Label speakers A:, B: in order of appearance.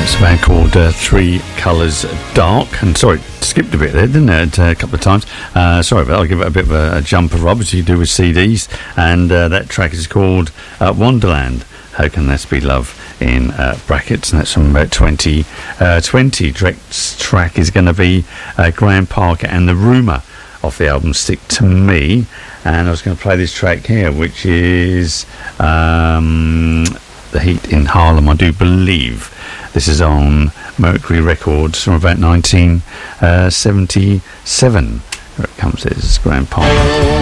A: It's a band called Three Colours Dark. And sorry, skipped a bit there, didn't it? A couple of times. Sorry, but I'll give it a bit of a jumper, Rob, as you do with CDs. And that track is called Wonderland. How Can This Be Love in brackets, and that's from 2020. Next track is going to be Graham Parker and The Rumour off the album Stick to Me. And I was going to play this track here, which is The Heat in Harlem, I do believe. This is on Mercury Records from about 1977. Here it comes, it's Graham Parker.